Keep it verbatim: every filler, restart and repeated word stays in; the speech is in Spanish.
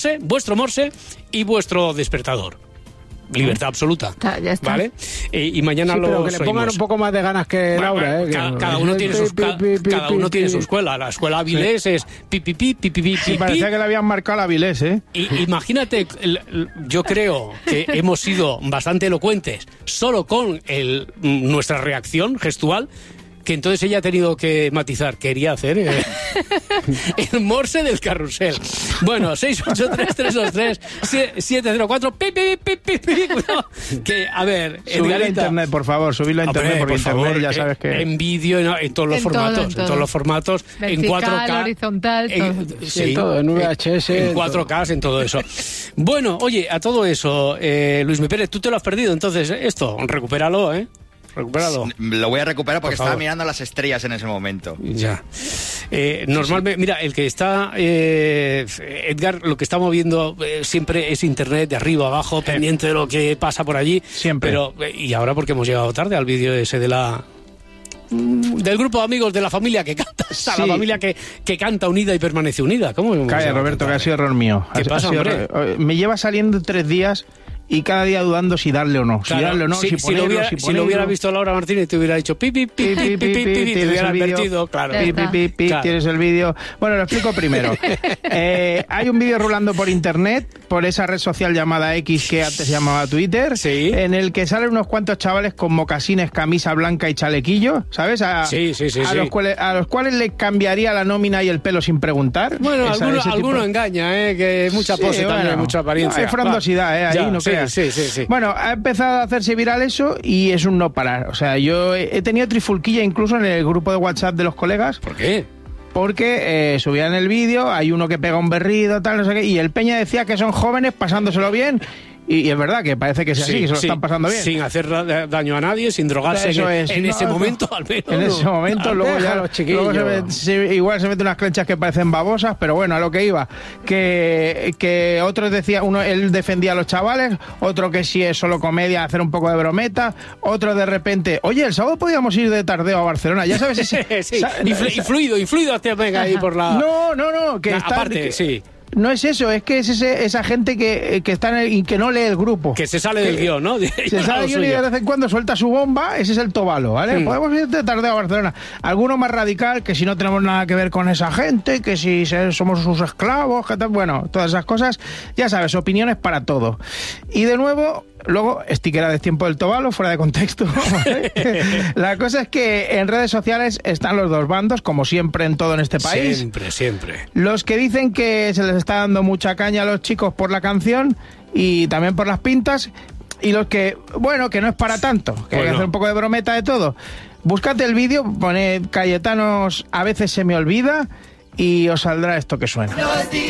vuestro morse y vuestro despertador. Libertad absoluta. Está, ya está. ¿Vale? Eh, y mañana sí, lo pero que le pongan un poco más de ganas que bueno, Laura, bueno, ¿eh? Cada, que... cada uno tiene sus pi, pi, pi, cada uno pi, tiene pi. su escuela. La escuela Avilés sí. es pi pi pi pi pi pi. Sí, parecía que le habían marcado la Avilés, ¿eh? Y, imagínate, el, el, yo creo que hemos sido bastante elocuentes solo con el, nuestra reacción gestual. Que entonces ella ha tenido que matizar, quería hacer eh, el morse del carrusel. Bueno, seis ocho tres tres dos tres siete cero cuatro, pi, pi, pi, pi, pi. Que, a ver, subirlo a internet, por favor, subirlo a internet, hombre, porque por internet favor, ya sabes que... En vídeo, en, en todos los en formatos, todo, en, en, todo. todos los formatos, vertical, en cuatro K. horizontal, en, todo. sí, en todo, en V H S. En cuatro K, en todo eso. Bueno, oye, a todo eso, eh, Luis Mi Pérez, tú te lo has perdido, entonces, esto, recupéralo, ¿eh? Recupéralo. Lo voy a recuperar porque Por estaba favor. mirando las estrellas en ese momento. Ya. Eh, normalmente, mira, el que está, eh, Edgar, lo que está moviendo eh, siempre es internet de arriba abajo, pendiente de lo que pasa por allí. Siempre. Pero, eh, y ahora porque hemos llegado tarde al vídeo ese de la... del grupo de amigos de la familia que canta, Sí. la familia que, que canta unida y permanece unida. ¿Cómo hemos Calla, llegado Roberto, tan que ha tarde? sido error mío. ¿Qué Ha- pasa, ha sido hombre? error- Me lleva saliendo tres días y cada día dudando si darle o no. Si Claro, darle o no, si, si, si ponerlo, lo hubiera, si si lo hubiera ponerlo. visto Laura Martínez te hubiera dicho pi pi pi pi pi pi, pi, pi, te hubiera el vídeo. advertido, claro. Ya Pi, está. pi, pi, pi, Claro. tienes el vídeo. Bueno, lo explico primero. Eh, hay un vídeo rulando por internet, por esa red social llamada X que antes se llamaba Twitter, Sí. en el que salen unos cuantos chavales con mocasines, camisa blanca y chalequillo, ¿sabes? A, Sí, sí, sí, a, sí. Los cuales, a los cuales le cambiaría la nómina y el pelo sin preguntar. Bueno, Esa- alguno, ese tipo- alguno engaña, ¿eh? Que mucha Sí, pose también, bueno, mucha apariencia. no, hay frondosidad, ¿eh? Ahí Ya, no sí, creas. sí, sí, sí. Bueno, ha empezado a hacerse viral eso y es un no parar. O sea, yo he he tenido trifulquilla incluso en el grupo de WhatsApp de los colegas. ¿Por qué? Porque eh, subían el vídeo, hay uno que pega un berrido, tal, no sé qué, y el Peña decía que son jóvenes pasándoselo bien, y, y es verdad que parece que es así, Sí, que se lo sí, están pasando bien. Sin hacer da- daño a nadie, sin drogarse Eso en, es, en no, ese no. momento, al menos. En ese momento, luego ya Déjalo, chiquillo. luego se ve- se- igual se mete unas clenchas que parecen babosas, pero bueno, a lo que iba, que, que otros decía, uno él defendía a los chavales, otro que si es solo comedia, hacer un poco de brometa, otro de repente, oye, el sábado podíamos ir de tardeo a Barcelona, ya sabes ese... sí, sa- influ- influido, influido hasta venga ahí por la... No, no, no, que Ah, está... aparte, que- sí. No es eso, es que es ese, esa gente que, que está en el, y que no lee el grupo. Que se sale del guión, ¿no? Se sale del guión y de vez en cuando suelta su bomba, ese es el tobalo, ¿vale? Mm. Podemos ir de tardeo a Barcelona. Alguno más radical, que si no tenemos nada que ver con esa gente, que si se- somos sus esclavos, que tal, bueno, todas esas cosas, ya sabes, opiniones para todo. Y de nuevo, luego, sticker a destiempo del tobalo, fuera de contexto. ¿vale? La cosa es que en redes sociales están los dos bandos, como siempre en todo en este país. Siempre, siempre. Los que dicen que se les está dando mucha caña a los chicos por la canción y también por las pintas, y los que, bueno, que no es para tanto, que hay que Bueno. hacer un poco de brometa de todo. Búscate el vídeo, poned Cayetanos, a veces se me olvida, y os saldrá esto que suena. Los días